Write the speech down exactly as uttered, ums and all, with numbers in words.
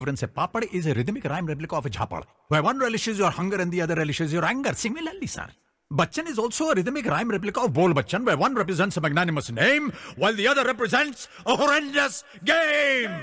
Say, Papad is a rhythmic rhyme replica of a Jhapad, where one relishes your hunger and the other relishes your anger. Similarly, sir, Bachchan is also a rhythmic rhyme replica of Bol Bachchan, where one represents a magnanimous name, while the other represents a horrendous game.